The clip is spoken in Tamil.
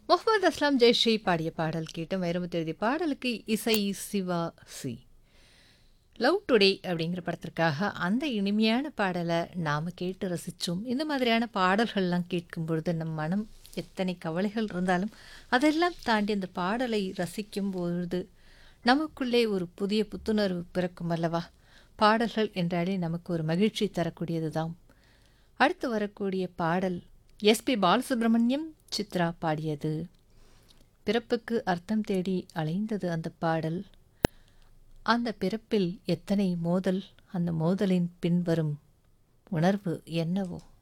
முகமது அஸ்லாம் ஜெயஸ்ரீ பாடிய பாடல் கேட்டோம். வைரமுத்து எழுதிய பாடலுக்கு இசை சிவா சி. லவ் டுடே அப்படிங்கிற படத்திற்காக அந்த இனிமையான பாடலை நாம் கேட்டு ரசித்தோம். இந்த மாதிரியான பாடல்கள்லாம் கேட்கும் பொழுது நம் மனம் எத்தனை கவலைகள் இருந்தாலும் அதெல்லாம் தாண்டி அந்த பாடலை ரசிக்கும் பொழுது நமக்குள்ளே ஒரு புதிய புத்துணர்வு பிறக்கும் அல்லவா? பாடல்கள் என்றாலே நமக்கு ஒரு மகிழ்ச்சி தரக்கூடியது தான். அடுத்து வரக்கூடிய பாடல் எஸ்பி பாலசுப்ரமணியம் சித்ரா பாடியது. பிறப்புக்கு அர்த்தம் தேடி அலைந்தது அந்த பாடல். அந்த பிறப்பில் எத்தனை மோதல், அந்த மோதலின் பின்வரும் உணர்வு என்னவோ?